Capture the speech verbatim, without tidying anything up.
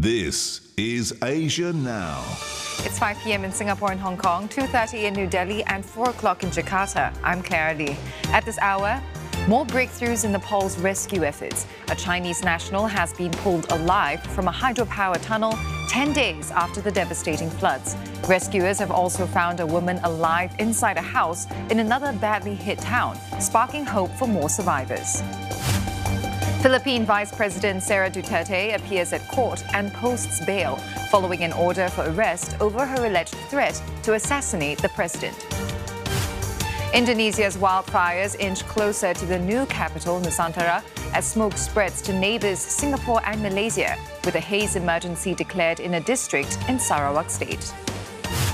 This is Asia Now. It's five p m in Singapore and Hong Kong, two thirty in New Delhi and four o'clock in Jakarta. I'm Clara Lee. At this hour, more breakthroughs in Nepal's rescue efforts. A Chinese national has been pulled alive from a hydropower tunnel ten days after the devastating floods. Rescuers have also found a woman alive inside a house in another badly hit town, sparking hope for more survivors. Philippine Vice President Sara Duterte appears at court and posts bail following an order for arrest over her alleged threat to assassinate the president. Indonesia's wildfires inch closer to the new capital, Nusantara, as smoke spreads to neighbors Singapore and Malaysia, with a haze emergency declared in a district in Sarawak State.